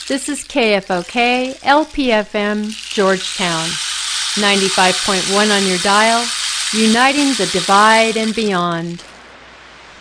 This is KFOK, LPFM, Georgetown, 95.1 on your dial, uniting the divide and beyond.